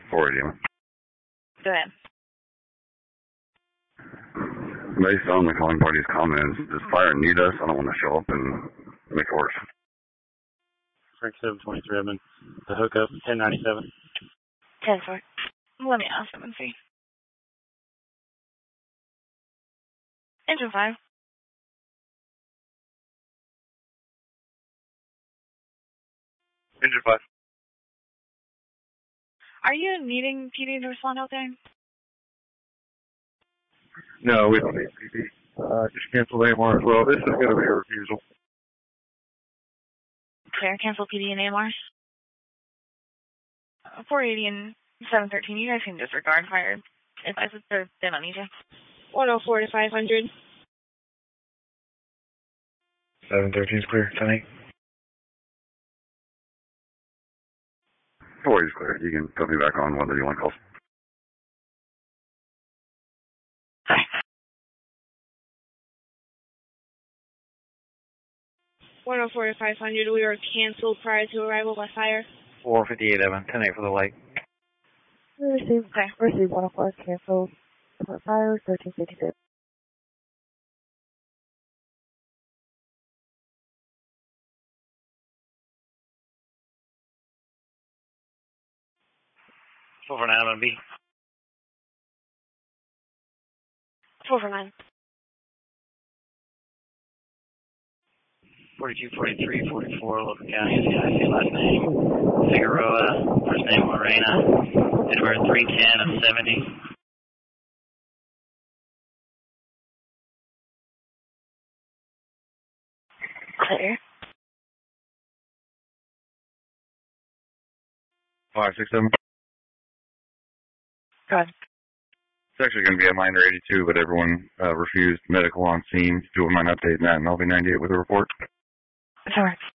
480. Go ahead. Based on the calling party's comments, does fire need us? I don't want to show up and make it worse. Frank 723, I'm in the hookup, 1097. 10-4. Let me ask them and see. Engine 5. Engine 5. Are you needing PD to respond out there? No, we don't need PD. Just cancel the AMR as well. This is going to be a refusal. Clear, cancel PD and AMR. 480 and 713, you guys can disregard fire advices, they don't need you. 104 to 500. 713 is clear, 10-8. 480 is clear. You can put me back on whether you want calls. Sorry. 104 to 500, we were canceled prior to arrival by fire. 458, Evan, 10-8 for the light. We received 104, canceled. Report fire, 1356. For 9, I'm B. 449. 42, 43, 44, Logan County, SCIC last name, Figueroa, first name Lorena, Edward 310 of 70. Clear. 567. Go ahead. It's actually going to be a minor 82, but everyone refused medical on scene. Do you mind updating that, and I'll be 98 with a report. That works.